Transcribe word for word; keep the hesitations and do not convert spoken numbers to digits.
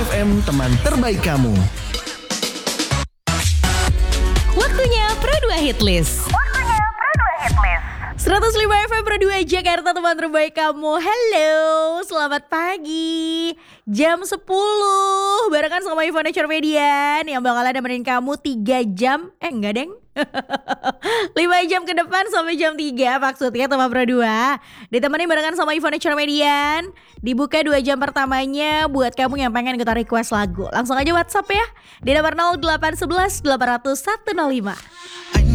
F M, teman terbaik kamu. Waktunya Pro dua Hitlist. Waktunya Pro dua Hitlist. seratus lima F M Pro dua Jakarta, teman terbaik kamu. Halo, selamat pagi. Jam sepuluh barengan sama Ivana Cermedian yang bakal nemenin kamu tiga jam. Eh enggak deng, lima jam ke depan sampai jam tiga maksudnya teman Pro dua. Ditemani barengan sama Ivana Cermedian. Dibuka dua jam pertamanya buat kamu yang pengen kita request lagu. Langsung aja WhatsApp ya di nomor nol delapan satu satu delapan nol satu nol lima.